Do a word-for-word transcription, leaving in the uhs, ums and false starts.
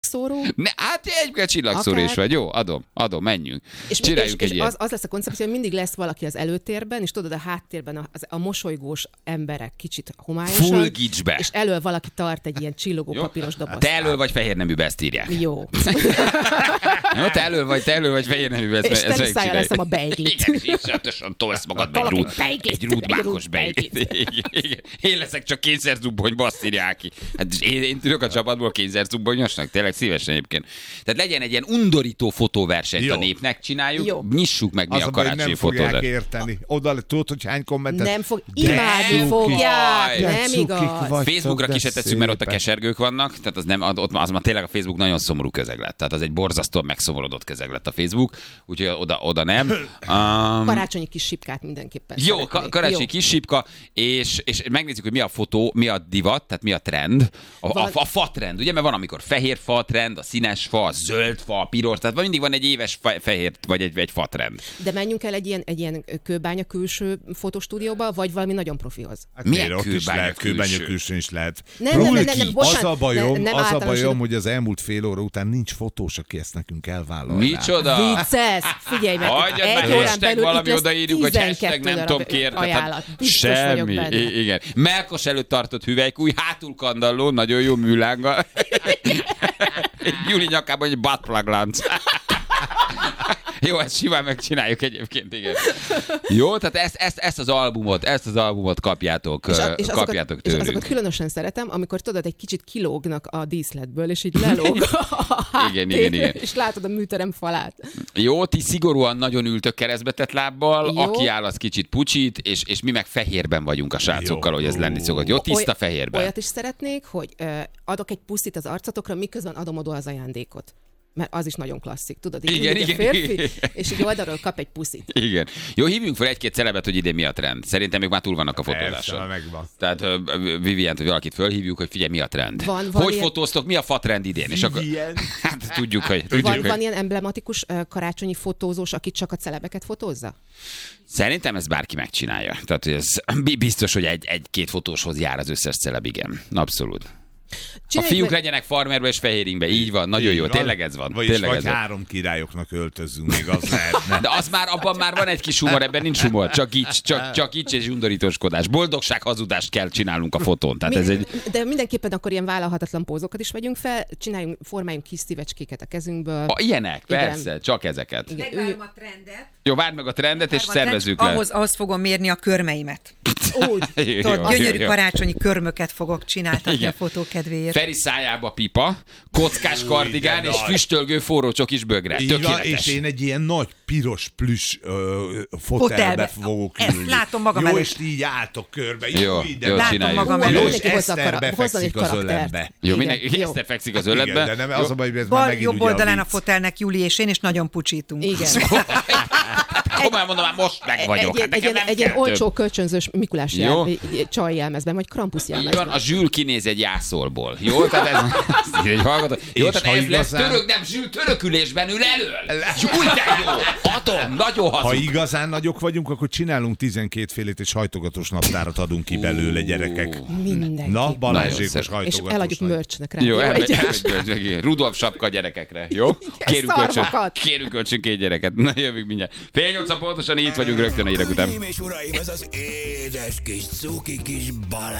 Szóró. Ne, hát egy csillagszóró is vagy, jó, adom, adom, menjünk. És, Csináljunk és, egy és ilyen. az, az lesz a koncepció, hogy mindig lesz valaki az előtérben, és tudod, a háttérben a, a mosolygós emberek kicsit homályosan. Full gicsbe. És elől valaki tart egy ilyen csillogó Jó? papíros dobozt. Te elől vagy fehér neműbe, ezt írják. Jó. Jó, te elől vagy, te elől vagy fehér neműbe, ezt, És ezt teli szájjal leszem a beiglit. Igen, és iszonyatosan tolsz magadba egy rúd, egy rúdmákos beiglit. Én leszek csak kényszerzubbonyba, azt írják ki. Hát én, én tudok a csapatból kényszerzubbonyosnak, tényleg szívesen egyébként. Tehát legyen egy ilyen undorító fotóversenyt Jó. a népnek, csináljuk, Jó. nyissuk meg mi Az a a baj, karácsonyi nem fogják fotódat. érteni. Oda tudod, hogy hány kommentet? Nem fog, De imádni cuki. fogják, Jaj. nem Cukik igaz. vagy. Facebookra de ki se tesszük, mert ott a szépen. kesergők vannak, tehát az, nem, ott, az már tényleg a Facebook nagyon szomorú közeg lett. Tehát az egy borzasztóan megszomorodott közeg lett a Facebook, úgyhogy oda, oda nem. Um, Karácsonyi kis sipkát mindenképpen Jó, szeretnék. ka- karácsonyi kis sipka, és, és megnézzük, hogy mi a fotó, mi a divat, tehát mi a trend, a, a, a fa trend, ugye, mert van, amikor fehér fa trend, a színes fa, a zöld fa, a piros, tehát mindig van egy éves fe- fehér, vagy egy, egy fa trend. De menjünk el egy ilyen, egy ilyen kőbánya külső fotostúdióba, vagy valami nagyon profihoz. Hát Milyen miért, ott is kőbánya lehet, kőbánya külső? külső is lehet. Nem, nem, nem, nem, nem, Az bocsánat, a bajom, ne- nem az a általánosítom. bajom, hogy az elmúlt fél óra után nincs fotós, aki ezt nekünk elvállalná. Micsoda? Vicces! Figyelj meg, Hagyjad meg, egy órán hashtag belül valami itt lesz odaírjuk, hogy hashtag tizenkét nem darab tudom ki érte. ajánlat. Biztos Semmi. vagyok benne. I- igen. Melkos előtt tartott hüvelykúj, hátul kandalló, nagyon jó műlánggal. Júli nyakában egy buttplug lánc. Jó, ezt simán megcsináljuk egyébként, igen. Jó, tehát ezt, ezt, ezt az albumot, ezt az albumot kapjátok, És, a, és, kapjátok azokat, és tőlünk. azokat különösen szeretem, amikor tudod, egy kicsit kilógnak a díszletből, és így lelóg a Igen, háttér, igen, igen. és látod a műterem falát. Jó, ti szigorúan nagyon ültök keresztbetett lábbal, Jó. aki áll, az kicsit pucsít, és, és mi meg fehérben vagyunk a srácokkal, Jó. hogy ez lenni szokott. Jó, tiszta Oly- fehérben. Olyat is szeretnék, hogy ö, adok egy pusztit az arcotokra, miközben adom oda az ajándékot. Mert az is nagyon klasszik, tudod? Így Igen, ül egy igen, férfi, igen. és így oldalról kap egy puszit. Igen. Jó, hívjunk fel egy-két celebet, hogy idén mi a trend. Szerintem ők már túl vannak a Persze, fotózáson. megvan. Tehát ö, ö, Vivient, hogy valakit fölhívjuk, hogy figyelj, mi a trend. Van- van hogy ilyen- fotóztok, mi a fa trend idén? És akkor, Vivien. hát tudjuk, hogy... Tudjuk, Van, hogy... van ilyen emblematikus ö, karácsonyi fotózós, aki csak a celebeket fotózza? Szerintem ezt bárki megcsinálja. Tehát hogy ez bi- biztos, hogy egy, egy-két fotóshoz jár az összes celeb, igen. Abszolút. A Csináljuk fiúk meg- legyenek farmerbe és fehéringbe, így van, nagyon Így jó, van. tényleg ez van. Vagyis Tényleg vagy ez van. három királyoknak öltözzünk, még az lehetne. De az már, abban már van egy kis humor, ebben nincs humor, csak gics, csak, csak gics és undorítóskodás. Boldogság, hazudást kell csinálnunk a fotón. Tehát ez egy... De mindenképpen akkor ilyen vállalhatatlan pózokat is vegyünk fel, csináljunk, formáljunk kis szívecskéket a kezünkből. A, ilyenek, Igen. persze, csak ezeket. Igen. Megvárom a trendet. Jó, várd meg a trendet, és Megvárom a szervezzük trendet. le. Ahhoz, ahhoz fogom mérni a körmeimet. Úgy. Jó, Tudod, jó, gyönyörű jó, jó. karácsonyi körmöket fogok csináltatni Igen. a fotó kedvéért. Feri szájába pipa, kockás kardigán de és nagy. füstölgő forró csokis bögre. Így van, Tökéletes. és én egy ilyen nagy piros plüss ö, fotelbe Fotelbe. fogok Ezt ülni. látom magam jó, előtt. és így álltok körbe. Jó, ide jó, látom csináljuk. magam Jó, előtt. és Mindenki hozza a Eszter kara- hozzon egy befekszik az karaktert. ölembe. Jó, Igen, mindenki jó. Eszter fekszik az öletbe. Igen, de nem, az a baj, hogy ez már Bal, megint jobb ugye a oldalán a vicc. fotelnek Júli és én, és nagyon pucsítunk. Igen. Komolyan mondom, már most meg vagyok. Egy, Hát egy, nekem egy, nem egy kell ilyen olcsó több. kölcsönzős Mikulás Jó. jel, csaj jelmezben, vagy Krampus Így jelmezben. van, a Zsül kinéz egy jászolból. Jó, tehát ez ezt így egy hallgató. Jó, És tehát ha ez lesz igazán- török, nem Zsül törökülésben ül elől. Úgy de jó. Hatom, nagyon Ha hazug. igazán nagyok vagyunk, akkor csinálunk tizenkét félét, és hajtogatós naptárat adunk ki belőle, gyerekek. Mindenki. Na, Nagyon Balázsékos szép. És hajtogatós. eladjuk nagy. mörcsnek rá. Jó, Jó, elmegy. egy- Rudolf sapka a gyerekekre, jó? Kérünk kölcsön, szarvakat. kérünk kölcsön két gyereket. Na, jövünk mindjárt. Fél nyolcan pontosan itt vagyunk rögtön a hírek után. Hölgyeim és uraim, ez az édes kis cuki kis Balázs.